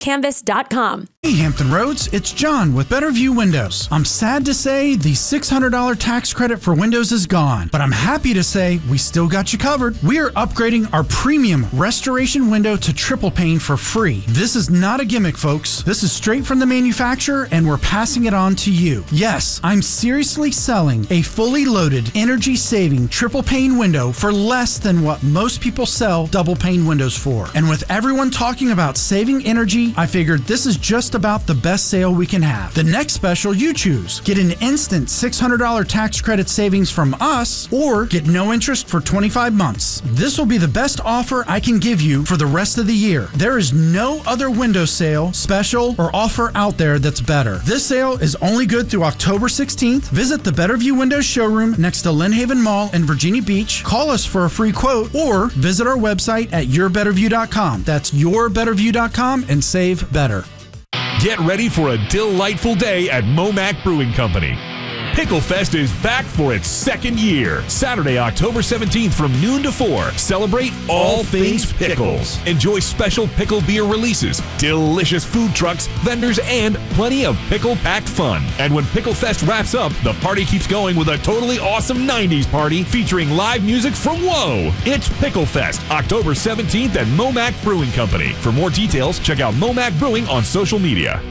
Canvas.com. Hey Hampton Roads, it's John with Better View Windows. I'm sad to say the $600 tax credit for windows is gone, but I'm happy to say we still got you covered. We are upgrading our premium restoration window to triple pane for free. This is not a gimmick, folks. This is straight from the manufacturer and we're passing it on to you. Yes, I'm seriously selling a fully loaded, energy-saving triple pane window for less than what most people sell double pane windows for. And with everyone talking about saving energy, I figured this is just about the best sale we can have. The next special you choose. Get an instant $600 tax credit savings from us or get no interest for 25 months. This will be the best offer I can give you for the rest of the year. There is no other window sale, special, or offer out there that's better. This sale is only good through October 16th. Visit the Better View Windows showroom next to Lynn Haven Mall in Virginia Beach. Call us for a free quote or visit our website at yourbetterview.com. That's yourbetterview.com and save better. Get ready for a delightful day at Momac Brewing Company. Pickle Fest is back for its second year. Saturday, October 17th from noon to 4. Celebrate all things pickles. Enjoy special pickle beer releases, delicious food trucks, vendors, and plenty of pickle-packed fun. And when Pickle Fest wraps up, the party keeps going with a totally awesome 90s party featuring live music from Whoa! It's Pickle Fest, October 17th at Momac Brewing Company. For more details, check out Momac Brewing on social media.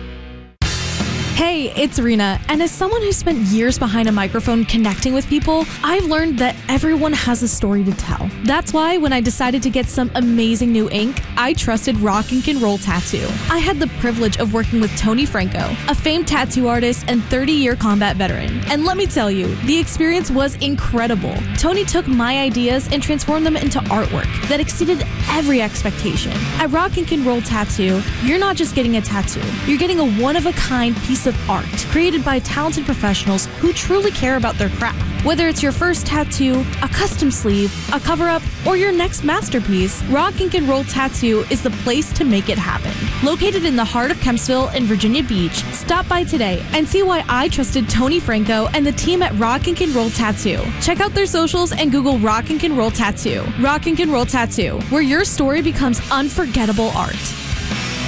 Hey, it's Rena, and as someone who spent years behind a microphone connecting with people, I've learned that everyone has a story to tell. That's why when I decided to get some amazing new ink, I trusted Rock Ink and Roll Tattoo. I had the privilege of working with Tony Franco, a famed tattoo artist and 30-year combat veteran. And let me tell you, the experience was incredible. Tony took my ideas and transformed them into artwork that exceeded every expectation. At Rock Ink and Roll Tattoo, you're not just getting a tattoo, you're getting a one-of-a-kind piece of art created by talented professionals who truly care about their craft. Whether it's your first tattoo, a custom sleeve, a cover-up, or your next masterpiece, Rock Ink and Roll Tattoo is the place to make it happen. Located in the heart of Kempsville in Virginia Beach, stop by today and see why I trusted Tony Franco and the team at Rock Ink and Roll Tattoo. Check out their socials and Google Rock Ink and Roll Tattoo. Rock Ink and Roll Tattoo, where your story becomes unforgettable art.